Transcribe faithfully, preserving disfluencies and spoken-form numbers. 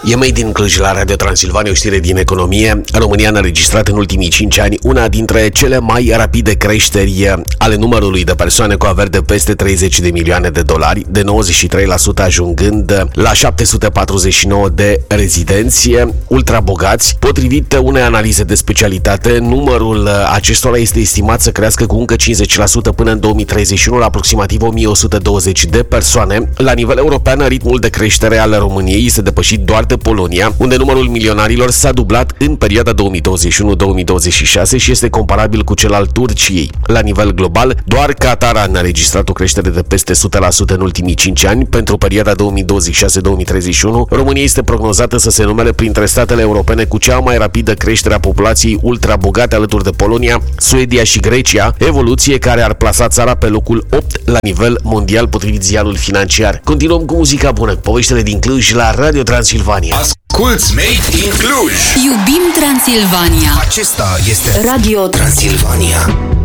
E Made din Cluj la Radio Transilvania, o știre din economie. România a înregistrat în ultimii cinci ani una dintre cele mai rapide creșteri ale numărului de persoane cu averi de peste treizeci de milioane de dolari, de nouăzeci și trei la sută ajungând la șapte sute patruzeci și nouă de rezidenți ultrabogați. Potrivit unei analize de specialitate, numărul acestora este estimat să crească cu încă cincizeci la sută până în două mii treizeci și unu la aproximativ o mie o sută douăzeci de persoane. La nivel european, ritmul de creștere al României este depășit doar de Polonia, unde numărul milionarilor s-a dublat în perioada două mii douăzeci și unu - două mii douăzeci și șase și este comparabil cu cel al Turciei. La nivel global, doar Qatar a înregistrat o creștere de peste o sută la sută în ultimii cinci ani. Pentru perioada două mii douăzeci și șase - două mii treizeci și unu, România este prognozată să se numere printre statele europene cu cea mai rapidă creștere a populației ultrabogate alături de Polonia, Suedia și Grecia, evoluție care ar plasa țara pe locul opt la nivel mondial potrivit ziarul financiar. Continuăm cu muzica bună, cu poveștile din Cluj la Radio Transilvania. Asculți Made in Cluj! Iubim Transilvania! Acesta este Radio Transilvania.